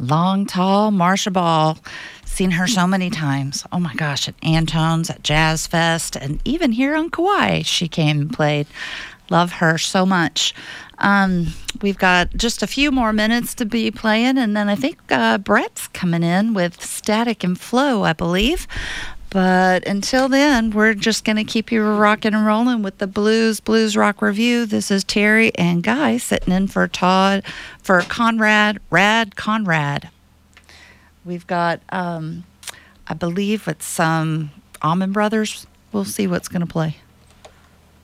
Long, tall Marsha Ball. Seen her so many times. Oh my gosh, at Antone's, at Jazz Fest, and even here on Kauai, she came and played. Love her so much. We've got just a few more minutes to be playing, and then I think Brett's coming in with Static and Flow, I believe. But until then, we're just going to keep you rocking and rolling with the Blues Rock Review. This is Terry and Guy sitting in for Conrad. We've got, I believe it's some Allman Brothers. We'll see what's going to play.